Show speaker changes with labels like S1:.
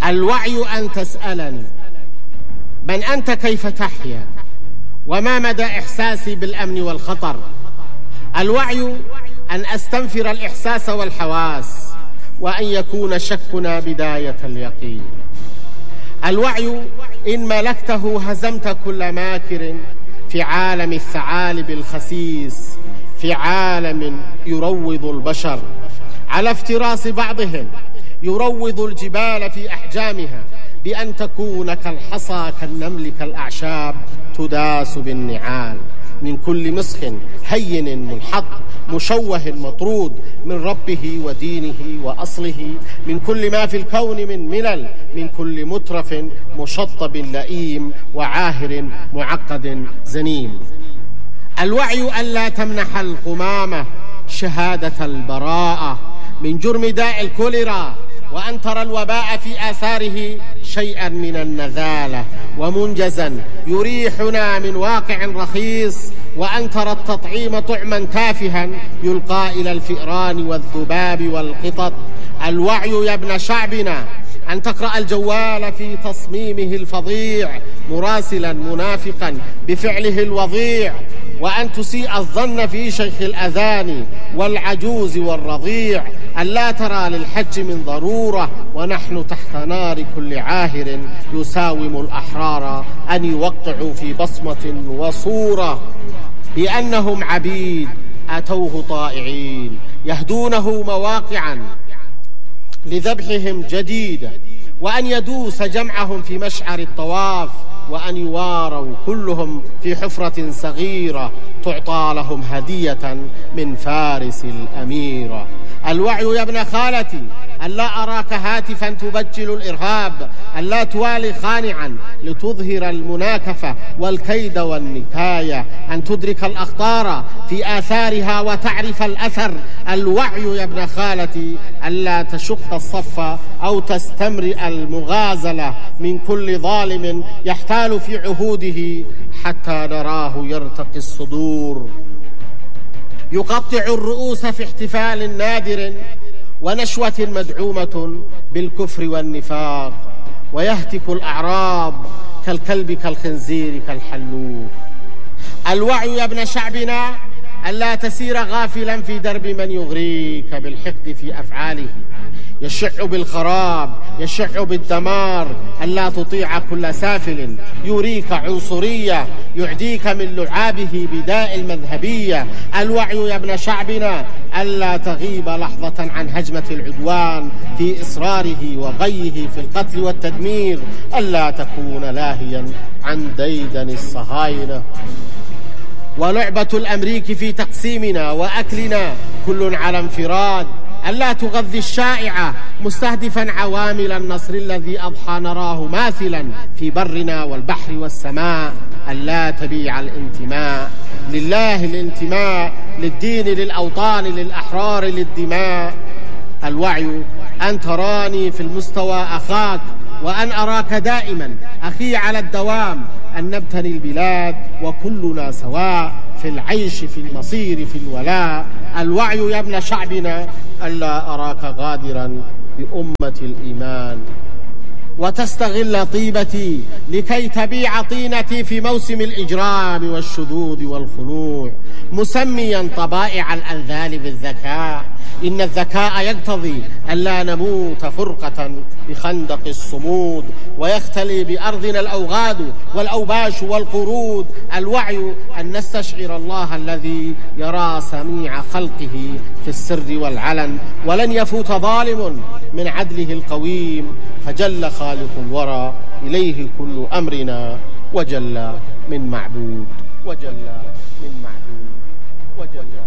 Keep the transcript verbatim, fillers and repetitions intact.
S1: الوعي أن تسألني من أنت، كيف تحيا، وما مدى إحساسي بالأمن والخطر. الوعي أن أستنفر الإحساس والحواس، وأن يكون شكنا بداية اليقين. الوعي إن ملكته هزمت كل ماكر في عالم الثعالب الخسيس، في عالم يروض البشر على افتراس بعضهم، يروض الجبال في أحجامها بأن تكون كالحصى كالنمل كالأعشاب تداس بالنعال، من كل مسخ هين منحط مشوه مطرود من ربه ودينه وأصله، من كل ما في الكون من ملل، من كل مترف مشطب لئيم وعاهر معقد زنيم. الوعي ألا تمنح القمامة شهادة البراءة من جرم داء الكوليرا، وأن ترى الوباء في آثاره شيئا من النذالة ومنجزا يريحنا من واقع رخيص، وأن ترى التطعيم طعما تافها يلقى إلى الفئران والذباب والقطط. الوعي يا ابن شعبنا أن تقرأ الجوال في تصميمه الفظيع مراسلا منافقا بفعله الوضيع، وأن تسيء الظن في شيخ الأذان والعجوز والرضيع، أن لا ترى للحج من ضرورة ونحن تحت نار كل عاهر يساوم الأحرار أن يوقعوا في بصمة وصورة، بأنهم عبيد أتوه طائعين يهدونه مواقعا لذبحهم جديدة، وأن يدوس جمعهم في مشعر الطواف، وأن يواروا كلهم في حفرة صغيرة تعطى لهم هدية من فارس الأميرة. الوعي يا ابن خالتي أن لا أراك هاتفا تبجل الإرهاب، أن لا توالي خانعا لتظهر المناكفة والكيد والنكاية، أن تدرك الأخطار في آثارها وتعرف الأثر. الوعي يا ابن خالتي أن لا تشق الصف أو تستمرئ المغازلة من كل ظالم يحتال في عهوده حتى نراه يرتقي الصدور، يقطع الرؤوس في احتفال نادر ونشوة مدعومة بالكفر والنفاق، ويهتك الأعراب كالكلب كالخنزير كالحلوف. الوعي يا ابن شعبنا ألا تسير غافلا في درب من يغريك بالحقد في أفعاله، يشع بالخراب يشع بالدمار، ألا تطيع كل سافل يريك عنصرية يعديك من لعابه بداء المذهبية. الوعي يا ابن شعبنا ألا تغيب لحظة عن هجمة العدوان في إصراره وغيه في القتل والتدمير، ألا تكون لاهيا عن ديدن الصهاينة ولعبة الأمريك في تقسيمنا وأكلنا كل على انفراد، ألا تغذي الشائعة مستهدفا عوامل النصر الذي أضحى نراه ماثلا في برنا والبحر والسماء، ألا تبيع الانتماء لله، الانتماء للدين للأوطان للأحرار للدماء. الوعي أن تراني في المستوى أخاك، وأن أراك دائما أخي على الدوام، أن نبتني البلاد وكلنا سواء في العيش في المصير في الولاء. الوعي يا ابن شعبنا ألا أراك غادرا بأمة الإيمان وتستغل طيبتي لكي تبيع طينتي في موسم الإجرام والشذوذ والخنوع، مسميا طبائع الأنذال بالذكاء. إن الذكاء يقتضي ألا نموت فرقة بخندق الصمود، ويختلي بأرضنا الأوغاد والأوباش والقرود. الوعي أن نستشعر الله الذي يرى سميع خلقه في السر والعلن، ولن يفوت ظالم من عدله القويم، فجل خالق الورى إليه كل أمرنا، وجل من معبود وجل من معبود وجل